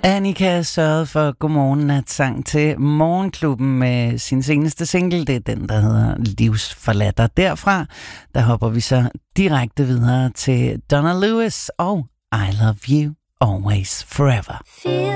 Annika sørgede for Godmorgen Natsang til Morgenklubben med sin seneste single. Det er den, der hedder Livsforladt. Derfra, der hopper vi så direkte videre til Donna Lewis og I Love You Always Forever.